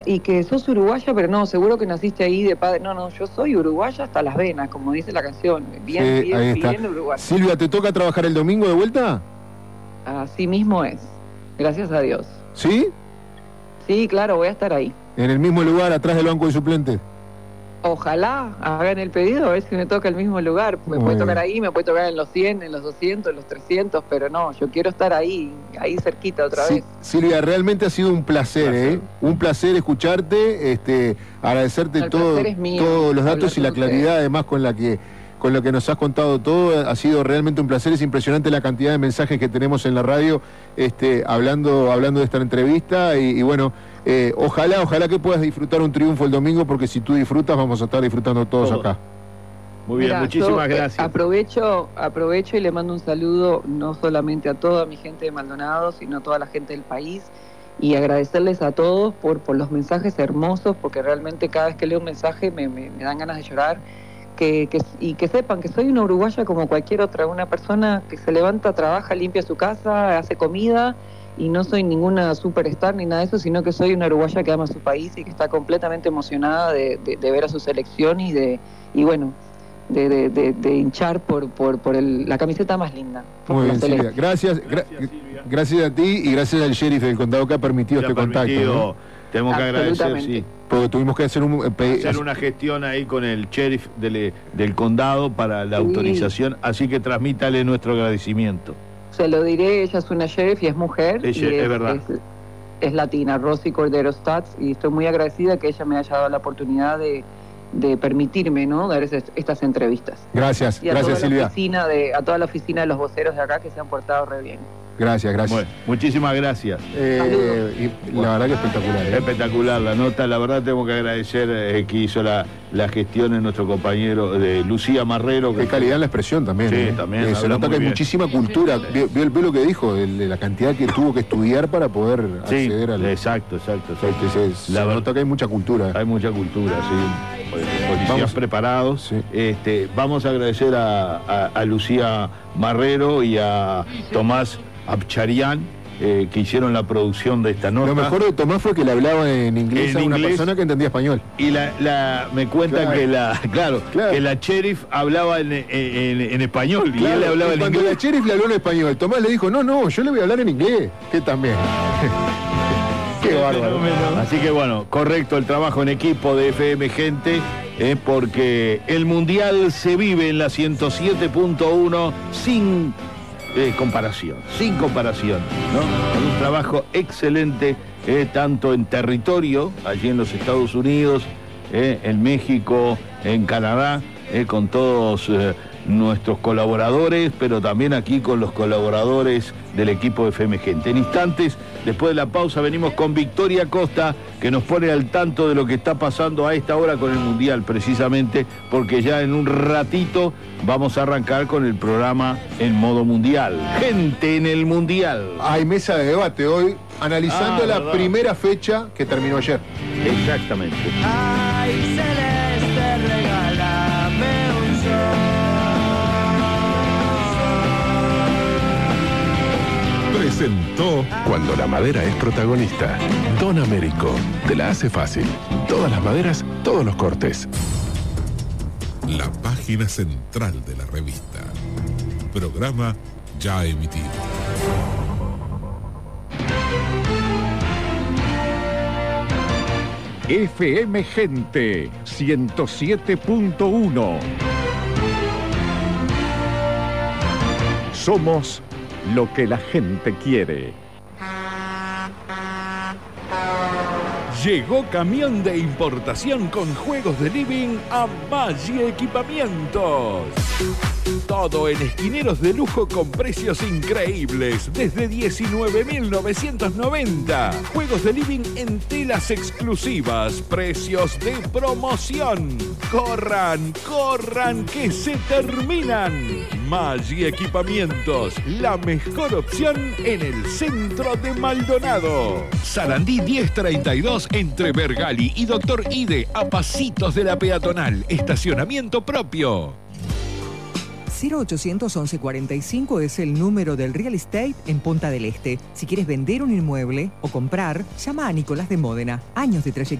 y que sos uruguaya, pero no, seguro que naciste ahí de padre. No, yo soy uruguaya hasta las venas, como dice la canción. Bien, sí, ahí está. bien uruguaya. Silvia, ¿te toca trabajar el domingo de vuelta? Así mismo es, gracias a Dios. ¿Sí? Sí, claro, voy a estar ahí. En el mismo lugar, atrás del banco de suplentes. Ojalá hagan el pedido, a ver si me toca el mismo lugar. Me puede tocar ahí, me puede tocar en los 100, en los 200, en los 300, pero no, yo quiero estar ahí cerquita otra vez. Silvia, realmente ha sido un placer, un placer escucharte, agradecerte todos los datos y la claridad además con lo que nos has contado todo. Ha sido realmente un placer, es impresionante la cantidad de mensajes que tenemos en la radio hablando de esta entrevista y bueno, ojalá que puedas disfrutar un triunfo el domingo, porque si tú disfrutas vamos a estar disfrutando todos acá. Muy bien, muchísimas gracias. Aprovecho y le mando un saludo no solamente a toda mi gente de Maldonado, sino a toda la gente del país, y agradecerles a todos por los mensajes hermosos, porque realmente cada vez que leo un mensaje me dan ganas de llorar. Y que sepan que soy una uruguaya como cualquier otra, una persona que se levanta, trabaja, limpia su casa, hace comida, y no soy ninguna superstar ni nada de eso, sino que soy una uruguaya que ama su país y que está completamente emocionada de ver a su selección y de hinchar por la camiseta más linda. Muy bien, Silvia. Gracias a ti y gracias al sheriff del condado que ha permitido este contacto, ¿no? Tenemos que agradecer, sí. Porque tuvimos que hacer una gestión ahí con el sheriff del condado para la autorización, así que transmítale nuestro agradecimiento. Se lo diré, ella es una sheriff y es mujer. Es verdad. Es latina, Rosy Cordero Stats, y estoy muy agradecida que ella me haya dado la oportunidad de permitirme, ¿no?, dar estas entrevistas. Gracias Silvia. A toda la oficina de los voceros de acá que se han portado re bien. Gracias. Bueno, muchísimas gracias. Y la verdad que espectacular. Espectacular la nota, la verdad tengo que agradecer que hizo la gestión en nuestro compañero de Lucía Marrero. Qué calidad en la expresión también. Sí, también. Se nota que hay muchísima cultura. Vio lo que dijo, de la cantidad que tuvo que estudiar para poder acceder al... Exacto. Se nota que hay mucha cultura. Hay mucha cultura, sí. Policías preparados. Sí. Vamos a agradecer a Lucía Marrero y a Tomás Abcharian, que hicieron la producción de esta nota. Lo mejor de Tomás fue que le hablaba en inglés a una persona que entendía español. Y me cuenta que la sheriff hablaba en español, y él le hablaba en inglés. Cuando la sheriff le habló en español, Tomás le dijo, no, yo le voy a hablar en inglés. Que también. Qué bárbaro. Así que bueno, correcto el trabajo en equipo de FM Gente, porque el Mundial se vive en la 107.1 sin comparación, ¿no? Con un trabajo excelente, tanto en territorio, allí en los Estados Unidos, en México, en Canadá, con todos nuestros colaboradores, pero también aquí con los colaboradores del equipo de FM Gente. En instantes, después de la pausa, venimos con Victoria Costa, que nos pone al tanto de lo que está pasando a esta hora con el Mundial, precisamente porque ya en un ratito vamos a arrancar con el programa en modo mundial. Gente en el Mundial. Hay mesa de debate hoy, analizando la primera fecha que terminó ayer. Exactamente. Ay, celeste, regálame un sol. Presentó Cuando la madera es protagonista. Don Américo, te la hace fácil. Todas las maderas, todos los cortes. La página central de la revista. Programa ya emitido. FM Gente 107.1. Somos lo que la gente quiere. Llegó camión de importación con juegos de living a Maggi Equipamientos. Todo en esquineros de lujo con precios increíbles, desde 19.990. Juegos de living en telas exclusivas, precios de promoción. ¡Corran, que se terminan! Maggi Equipamientos, la mejor opción en el centro de Maldonado. Sarandí 1032 entre Bergali y Doctor Ide, a pasitos de la peatonal. Estacionamiento propio. 0800 1145 es el número del real estate en Punta del Este. Si quieres vender un inmueble o comprar, llama a Nicolás de Módena. Años de trayectoria